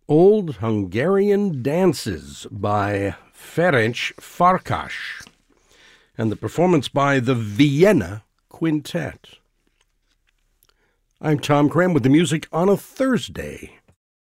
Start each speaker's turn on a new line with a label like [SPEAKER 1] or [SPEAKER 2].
[SPEAKER 1] Old Hungarian Dances by Ferenc Farkas, and the performance by the Vienna Quintet. I'm Tom Cram with the music on a Thursday.